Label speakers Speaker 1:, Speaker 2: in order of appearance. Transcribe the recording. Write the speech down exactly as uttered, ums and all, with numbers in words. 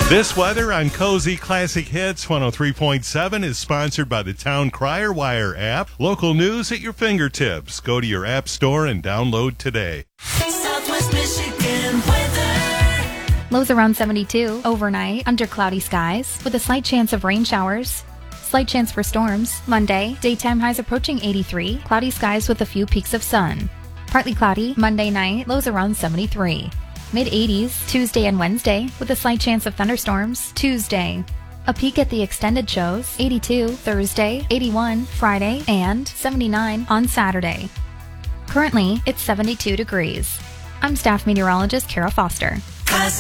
Speaker 1: This weather on Cozy Classic Hits one oh three point seven is sponsored by the Town Crier Wire app. Local news at your fingertips. Go to your app store and download today.
Speaker 2: Southwest Michigan weather.
Speaker 3: Lows around seventy-two. Overnight, under cloudy skies, with a slight chance of rain showers. Slight chance for storms. Monday, daytime highs approaching eighty-three. Cloudy skies with a few peaks of sun. Partly cloudy. Monday night, lows around seventy-three. mid eighties, Tuesday and Wednesday, with a slight chance of thunderstorms. Tuesday, a peek at the extended shows, eighty-two, Thursday, eighty-one, Friday, and seventy-nine on Saturday. Currently, it's seventy-two degrees. I'm staff meteorologist Kara Foster.